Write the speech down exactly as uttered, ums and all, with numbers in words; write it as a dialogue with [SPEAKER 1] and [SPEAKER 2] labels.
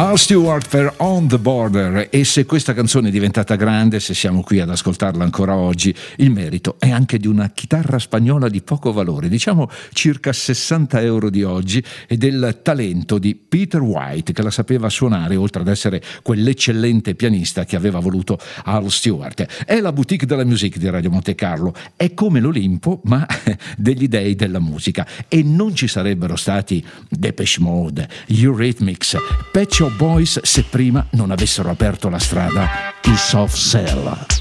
[SPEAKER 1] Al Stewart per On the Border. E se questa canzone è diventata grande, se siamo qui ad ascoltarla ancora oggi, il merito è anche di una chitarra spagnola di poco valore, diciamo circa sessanta euro di oggi, e del talento di Peter White, che la sapeva suonare, oltre ad essere quell'eccellente pianista che aveva voluto Al Stewart. È la boutique della musique di Radio Monte Carlo, è come l'Olimpo ma degli dei della musica, e non ci sarebbero stati Depeche Mode, Eurythmics, Pet Shop Boys se prima non avessero aperto la strada i Soft Cell.